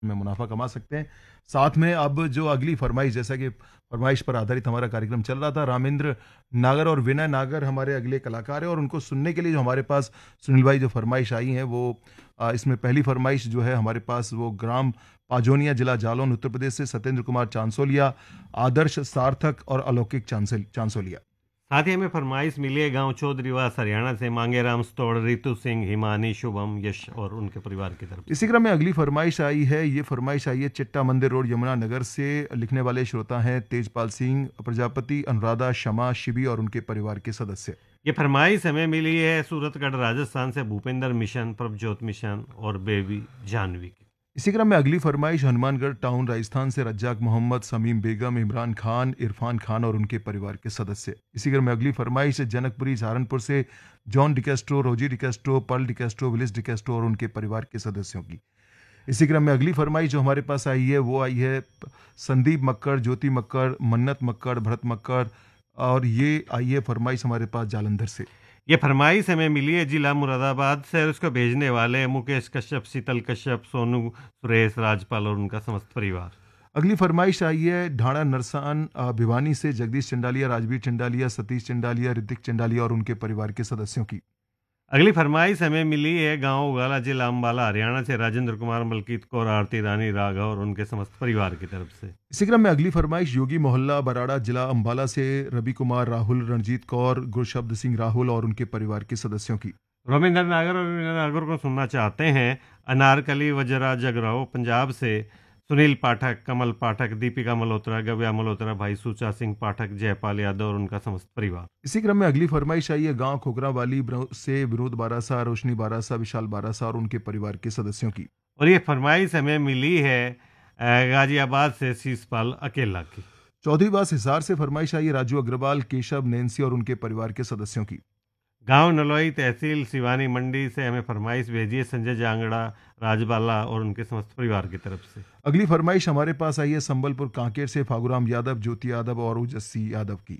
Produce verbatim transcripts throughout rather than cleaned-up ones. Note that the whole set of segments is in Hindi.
में मुनाफा कमा सकते हैं। साथ में अब जो अगली फरमाइश, जैसा कि फरमाइश पर आधारित हमारा कार्यक्रम चल रहा था, रामेंद्र नागर और विनय नागर हमारे अगले कलाकार हैं और उनको सुनने के लिए जो हमारे पास सुनील भाई जो फरमाइश आई है वो अ, इसमें पहली फरमाइश जो है हमारे पास वो ग्राम पाजोनिया, जिला जालौन, उत्तर प्रदेश से सत्येंद्र कुमार चांसोलिया, आदर्श सार्थक और अलौकिक चांसल चांसोलिया। साथ ही हमें फरमाइश मिली है गांव चौधरीवास हरियाणा से मांगेराम स्तोड़, रितु सिंह, हिमानी, शुभम, यश और उनके परिवार की तरफ से। इसी क्रम में अगली फरमाइश आई है, ये फरमाइश आई है चिट्टा मंदिर रोड, यमुना नगर से। लिखने वाले श्रोता हैं तेजपाल सिंह प्रजापति, अनुराधा, शमा, शिबी और उनके परिवार के सदस्य। ये फरमाइश हमें मिली है सूरतगढ़ राजस्थान से भूपेंद्र मिशन, प्रभजोत मिशन और बेबी जानवी की। इसी क्रम में अगली फरमाइश हनुमानगढ़ टाउन राजस्थान से रज्जाक मोहम्मद, समीम बेगम, इमरान खान, इरफान खान और उनके परिवार के सदस्य। इसी क्रम में अगली फरमाइश जनकपुरी सहारनपुर से जॉन डिकेस्ट्रो, रोजी डिकेस्ट्रो, पर्ल डिकेस्ट्रो, विलिस डिकेस्ट्रो और उनके परिवार के सदस्यों की। इसी क्रम में अगली फरमाइश जो हमारे पास आई है वो आई है संदीप मक्कड़, ज्योति मक्कड़, मन्नत मक्कड़, भरत मक्कड़ और ये आई है फरमाइश हमारे पास जालंधर से। ये फरमाइश हमें मिली है जिला मुरादाबाद से और उसको भेजने वाले मुकेश कश्यप, शीतल कश्यप, सोनू, सुरेश, राजपाल और उनका समस्त परिवार। अगली फरमाइश आई है ढाणा नरसान अ, भिवानी से जगदीश चंडालिया, राजवीर चंडालिया, सतीश चंडालिया, ऋतिक चंडालिया और उनके परिवार के सदस्यों की। अगली फरमाइश हमें मिली है गांव उगाला, जिला अम्बाला, हरियाणा से राजेंद्र कुमार, मलकीत कौर, आरती रानी, राघव और उनके समस्त परिवार की तरफ से। इसी क्रम में अगली फरमाइश योगी मोहल्ला बराड़ा, जिला अंबाला से रवि कुमार, राहुल, रणजीत कौर, गुरशब्द सिंह राहुल और उनके परिवार के सदस्यों की। रोमिंदर नागर और वीना नागर को सुनना चाहते हैं अनारकली वजरा जगराओ पंजाब से सुनील पाठक, कमल पाठक, दीपिका मल्होत्रा, गव्या मल्होत्रा, भाई सुचा सिंह पाठक, जयपाल यादव और उनका समस्त परिवार। इसी क्रम में अगली फरमाइश आई है गांव खोखरा वाली ब्र- से विनोद बारासा, रोशनी बारासा, विशाल बारासा और उनके परिवार के सदस्यों की। और ये फरमाइश हमें मिली है अ, गाजियाबाद से शीशपाल अकेला की। चौधरी बास हिसार से फरमाइश आई है राजू अग्रवाल, केशव, नैन्सी और उनके परिवार के सदस्यों की। गांव नलोई तहसील सिवानी मंडी से हमें फरमाइश भेजी है संजय जांगड़ा, राजबाला और उनके समस्त परिवार की तरफ से। अगली फरमाइश हमारे पास आई है संबलपुर कांकेर से फागुराम यादव, ज्योति यादव और उजस्सी यादव की।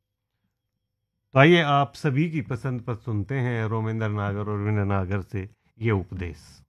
तो आइए आप सभी की पसंद पर सुनते हैं रोमेंद्र नागर और विनय नागर से ये उपदेश।